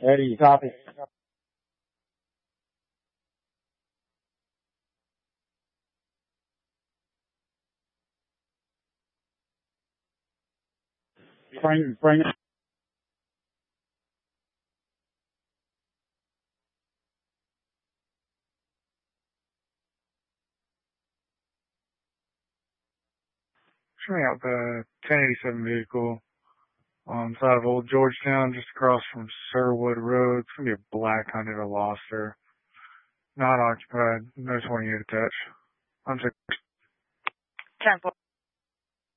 Eddie, copy. Bring it. Show me out the 1087 vehicle on the side of Old Georgetown, just across from Sirwood Road. It's going to be a black Honda Veloster. Not occupied. No 28 attached. I'm 10-4.